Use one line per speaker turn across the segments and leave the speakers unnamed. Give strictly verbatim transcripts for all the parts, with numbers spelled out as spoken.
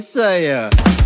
Saya.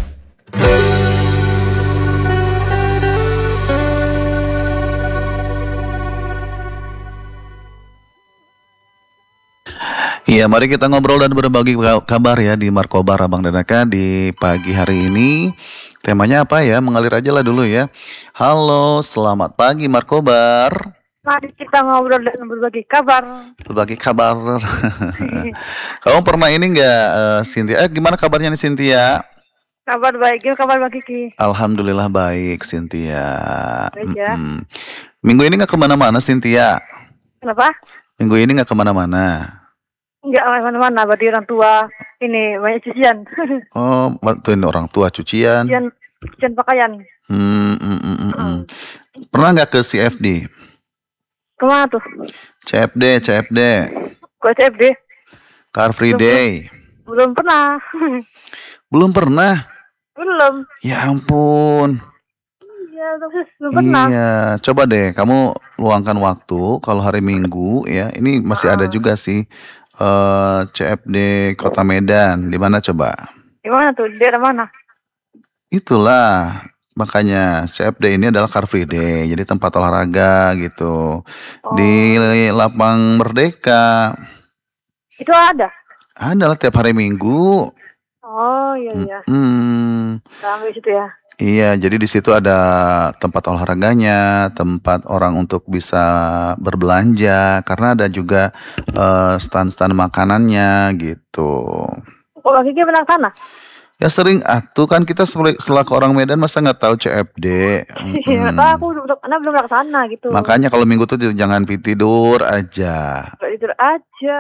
Iya, mari kita ngobrol dan berbagi kabar ya di Markobar Abang dan Aka di pagi hari ini. Temanya apa ya? Mengalir aja lah dulu ya. Halo, selamat pagi Markobar.
Mari kita ngobrol dan berbagi kabar.
Berbagi kabar. Kamu pernah ini nggak, uh, Cynthia? Eh, gimana kabarnya nih Cynthia?
Kabar baik, gimana kabar Bang Kiki?
Alhamdulillah baik, Cynthia.
Baik ya.
Mm-mm. Minggu ini nggak kemana-mana, Cynthia?
Kenapa?
Minggu ini nggak kemana-mana.
Enggak kemana-mana, berarti orang tua ini banyak cucian.
Oh, bantuin orang tua cucian.
cucian, cucian pakaian.
Hmm, mm, mm, mm, mm. Pernah nggak ke C F D?
Kemana tuh?
C F D, C F D.
Ke C F D?
Car Free
Belum-
Day.
Belum pernah.
Belum pernah.
Belum.
Ya ampun.
Iya, terus belum pernah.
Iya, coba deh kamu luangkan waktu kalau hari Minggu ya. Ini masih ada juga sih eh C F D Kota Medan. Di mana coba?
Di mana tuh? Di daerah mana?
Itulah. Makanya C F D ini adalah Car Free Day. Jadi tempat olahraga gitu. Di Lapang Merdeka.
Itu ada?
Adalah tiap hari Minggu.
Oh iya iya.
Hmm.
Ramai situ ya.
Iya, jadi di situ ada tempat olahraganya, tempat orang untuk bisa berbelanja, karena ada juga eh, stand-stand makanannya gitu.
Kok Bang Kiki pernah ke sana?
Ya sering atuh kan kita sel- selaku orang Medan masa nggak tahu C F D.
Iya,
Mm-mm.
tahu aku belum pernah belum pernah ke sana gitu.
Makanya kalau Minggu tuh jangan tidur aja.
Nggak tidur aja.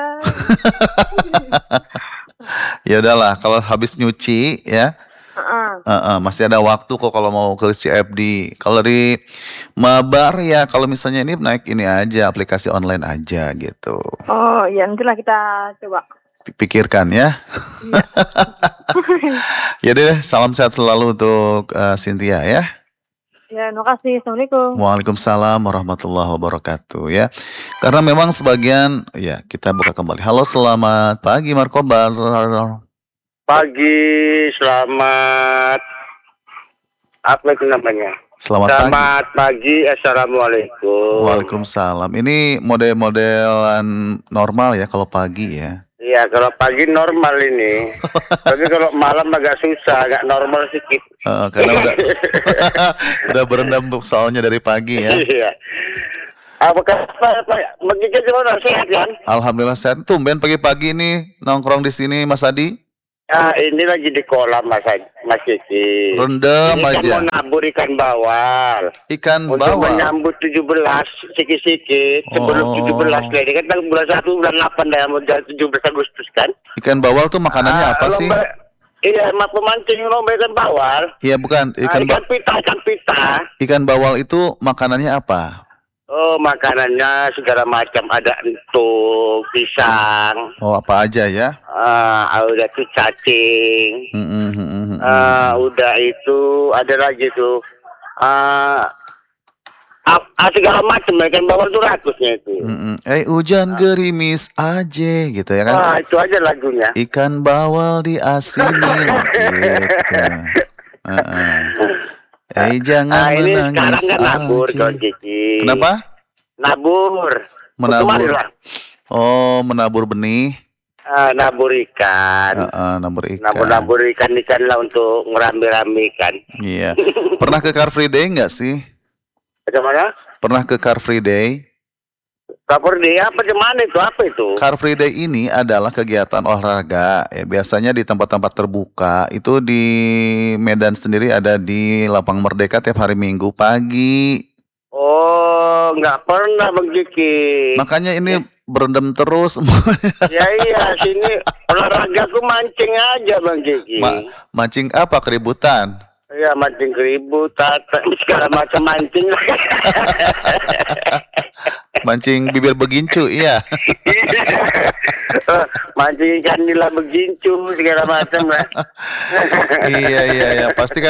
Ya udahlah, kalau habis nyuci ya.
Heeh.
Uh, uh, masih ada waktu kok kalau mau ke C F D. Kalau di Mabar ya, kalau misalnya ini naik ini aja aplikasi online aja gitu.
Oh iya, nantilah kita coba.
Pikirkan ya. Ya deh, salam sehat selalu untuk uh, Cynthia ya.
Ya, terima kasih. Assalamualaikum.
Waalaikumsalam warahmatullahi wabarakatuh ya. Karena memang sebagian ya kita buka kembali. Halo, selamat pagi Markobar.
Pagi, selamat apa itu namanya?
Selamat pagi.
Selamat pagi, assalamualaikum.
Waalaikumsalam. Ini model-modelan normal ya kalau pagi ya.
Iya, kalau pagi normal ini, tapi kalau malam agak susah, agak normal sedikit.
Uh, karena udah udah berendam soalnya dari pagi ya.
Iya. Apakah Pak begitu gimana sehat kan?
Alhamdulillah sehat. Tumben pagi-pagi nih nongkrong di sini Mas Adi.
Ah, ini lagi di kolam Mas Mas Kiki.
Rendam
Ini kan
aja.
mau nabur ikan bawal.
Ikan
Untuk
bawal.
menyambut tujuh belas sikit-sikit sebelum
Oh.
tujuh belas ini kan tanggal bulan satu bulan delapan dah mau tujuh belas Agustus kan.
Ikan bawal tuh makanannya
Ah,
apa sih?
lomba- Iya, mak pemancing lomba ikan bawal.
Iya bukan
Ah,
ikan ba-
ikan pita, ikan pita.
ikan bawal itu makanannya apa?
Oh, makanannya segala macam, ada entuk, pisang,
Oh apa aja ya?
ah udah tuh cacing,
Mm-mm, mm-mm, mm-mm.
ah udah itu ada lagi tuh, ah ap- ah, segala macam ikan bawal tuh ratusnya itu.
Mm-mm. Eh hujan gerimis aja gitu ya kan?
Ah, itu aja lagunya.
Ikan bawal diasinin gitu. Heeh. Eh
Ah,
jangan
ini sekarang
menangis
kan nabur,
aja.
Kawan Kiki.
Kenapa?
Nabur.
Menabur.
Kemarin lah.
Oh menabur benih.
Ah, nabur ikan.
Heeh, nabur ikan.
Nabur-nabur ikan-ikan lah untuk ngerambi-rambi ikan.
Iya. Pernah ke Car Free Day nggak sih?
Bagaimana?
Pernah ke Car Free Day?
Kapur dia apa gimana itu? Apa itu?
Car Free Day ini adalah kegiatan olahraga. Ya, biasanya di tempat-tempat terbuka. Itu di Medan sendiri ada di Lapang Merdeka tiap hari Minggu pagi.
Oh, nggak pernah Bang Kiki.
Makanya ini berendam terus.
Ya iya, sini olahragaku mancing aja Bang Kiki.
Ma- mancing apa keributan?
Iya, mancing keribut, tata, segala macam mancing.
Mancing bibir begincu, iya.
Mancing ikan nila begincu segala macam lah.
Iya iya iya, pasti kan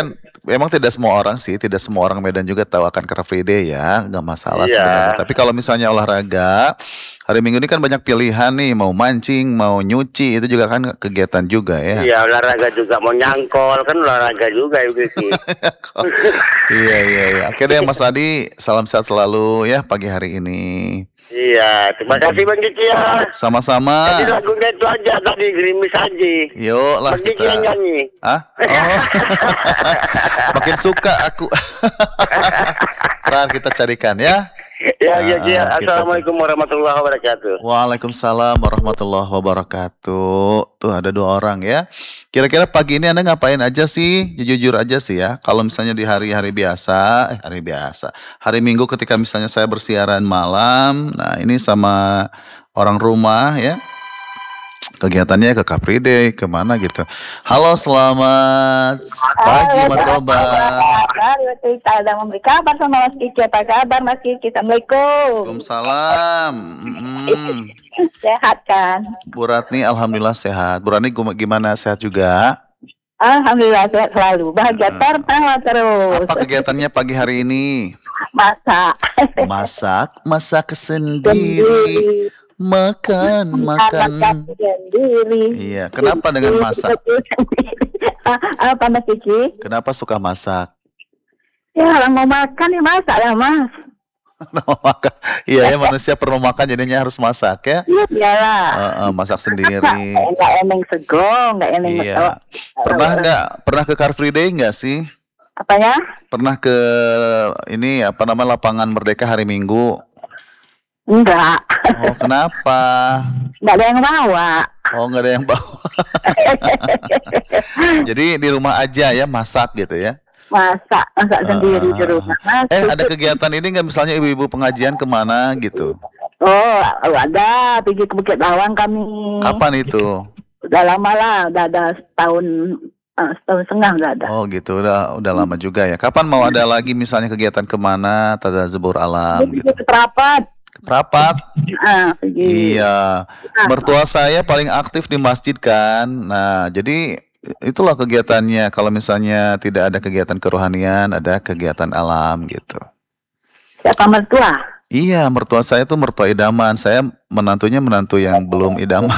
memang tidak semua orang sih, tidak semua orang Medan juga tahu akan Car Free Day ya, nggak masalah sebenarnya.
Iya.
Tapi kalau misalnya olahraga, hari Minggu ini kan banyak pilihan nih, mau mancing, mau nyuci, itu juga kan kegiatan juga ya.
Iya, olahraga juga mau nyangkol kan olahraga juga itu sih.
Iya iya iya. Oke deh Mas Adi, salam sehat selalu ya pagi hari ini.
Iya, terima kasih Bang Kiki ya.
Sama-sama.
Jadi lagunya itu aja tadi Gerimis aja.
Yuk lah
Bang Kiki
kita.
yang nyanyi.
Hah? Oh. Makin suka aku. Ntar kita carikan ya.
Ya, ya, ya.
Ah, kita
Assalamualaikum warahmatullahi wabarakatuh.
Waalaikumsalam warahmatullahi wabarakatuh. Tuh ada dua orang ya. Kira-kira pagi ini Anda ngapain aja sih? Jujur aja sih ya. Kalau misalnya di hari-hari biasa, eh hari biasa, hari Minggu ketika misalnya saya bersiaran malam, nah ini sama orang rumah ya. Kegiatannya ke Car Free Day, kemana gitu. Halo, selamat pagi Markoba.
Baru kita sedang memberi kabar sama Mas Kiki. Apa kabar Mas Kiki? Assalamualaikum.
Waalaikumsalam. Mm-mm.
Sehat kan?
Bu Ratni, alhamdulillah sehat. Bu Ratni gum- gimana, sehat juga?
Alhamdulillah sehat selalu. Bahagia tertawa terus.
Apa kegiatannya pagi hari ini?
Masak.
Masak, masak sendiri. Makan, makan.
Masak sendiri.
Iya, kenapa dengan masak?
Apa Mas Kiki?
Kenapa suka masak?
Ya orang mau makan ya masak lah Mas.
Mau makan. Iya ya, manusia perlu makan jadinya harus masak ya.
Iya iyalah.
Eh, eh, masak sendiri.
Enggak eneng segong, enggak eneng
Iya.
betul.
Pernah nggak? Pernah ke Car Free Day nggak sih?
Apanya?
Pernah ke ini apa nama lapangan Merdeka hari Minggu?
Enggak.
Oh, kenapa?
Enggak ada yang bawa.
Oh, nggak ada yang bawa. Jadi di rumah aja ya masak gitu ya.
Masak, masak sendiri di rumah. Mas,
Eh, ada kegiatan ini nggak, misalnya ibu-ibu pengajian kemana gitu?
Oh, ada pergi ke Bukit Bawang kami.
Kapan itu?
Udah lama lah, udah ada setahun, eh, setahun setengah udah ada.
Oh gitu, udah udah lama juga ya. Kapan mau ada lagi misalnya kegiatan kemana, tadzabur alam
Pergi
gitu?
ke Perapat.
Rapat?
Ah, pergi.
Iya. Mertua saya paling aktif di masjid kan. Nah, jadi itulah kegiatannya. Kalau misalnya tidak ada kegiatan kerohanian, ada kegiatan alam gitu.
Siapa mertua?
Iya, mertua saya tuh mertua idaman. Saya menantunya menantu yang belum idaman.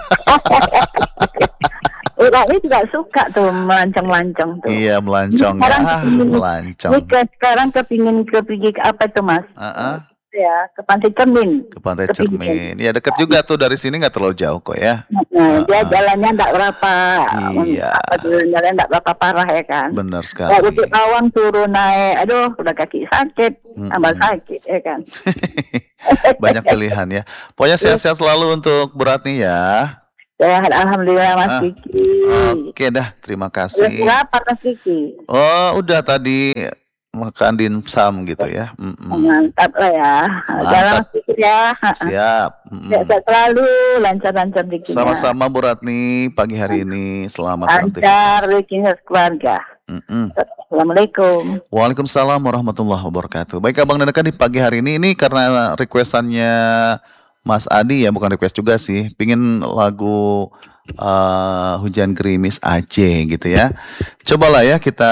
Orang ini juga suka tuh melancong-lancong tuh.
Iya, melancong ya.
Sekarang
Ah,
kepingin-
melancong.
Ini ke, sekarang kepingin ke pergi ke apa tuh Mas?
Ah, ah,
Ya, ke Pantai Cermin.
ke Pantai
Kepingin.
Cermin. Ya dekat juga tuh dari sini, nggak terlalu jauh kok ya.
Nah, dia jalannya enggak berapa,
Iya.
apa tuh, jalannya enggak berapa parah ya kan.
Benar
Ya,
sekali.
Bukit Bawang turun naik, aduh udah kaki sakit, tambah sakit ya kan.
Banyak pilihan ya. Pokoknya sehat-sehat selalu untuk Bu Ratni ya.
Sehat alhamdulillah Mas
Ah.
Kiki.
Oke dah, terima
Udah
kasih.
berapa Mas Kiki?
Oh, udah tadi makan dimsum gitu ya. Mm-mm.
Mantap lah ya. Jalan Mas Kiki ya.
Siap. Mm-mm.
Sehat selalu, lancar-lancar rezekinya.
Sama-sama Bu Ratni, pagi hari ini selamat
Lancar
beraktivitas.
rezekinya keluarga.
Mm-mm.
Assalamualaikum.
Waalaikumsalam warahmatullahi wabarakatuh. Baik Abang dan Eka, di pagi hari ini ini karena requestannya Mas Adi ya, bukan request juga sih. Pingin lagu eh, Hujan Gerimis Aceh gitu ya. Cobalah ya kita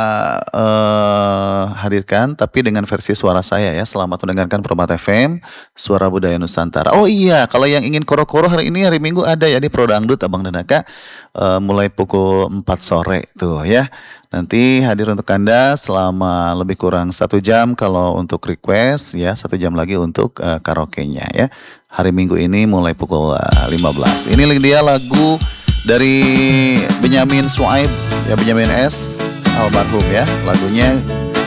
eh, hadirkan tapi dengan versi suara saya ya. Selamat mendengarkan Permata F M, Suara Budaya Nusantara. Oh iya, kalau yang ingin koro-koro hari ini hari Minggu ada ya di Pro Dangdut Abang dan Eka, eh, mulai pukul empat sore tuh ya. Nanti hadir untuk Anda selama lebih kurang satu jam kalau untuk request ya, satu jam lagi untuk uh, karaoke-nya ya. Hari Minggu ini mulai pukul uh, lima belas. Ini dia lagu dari Benyamin Suaib ya, Benyamin S almarhum ya. Lagunya